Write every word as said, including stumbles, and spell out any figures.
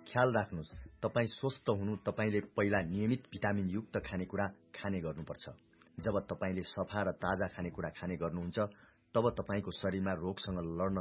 ख्याल राख्नुस्, तपाईँ स्वस्थ हुनु तपाईँले पहिला नियमित भिटामिनयुक्त खानेकुरा खाने गर्नुपर्छ। जब तपाईँले सफा र ताजा खानेकुरा खाने गर्नुहुन्छ, तब तपाईँको शरीरमा रोगसँग लड्न